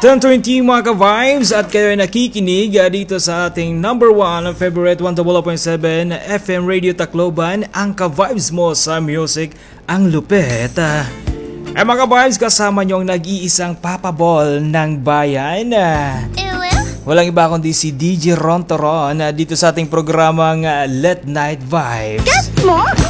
10:20 mga ka-vibes at kayo ay nakikinig dito sa ating number 1 ng February 1.7 FM Radio Tacloban, ang ka-vibes mo sa music, ang lupet. Mga ka-vibes, kasama nyo ang nag-iisang papabol ng bayan. Walang iba kundi si DJ Ron Toron dito sa ating programang Let Night Vibes. Get more!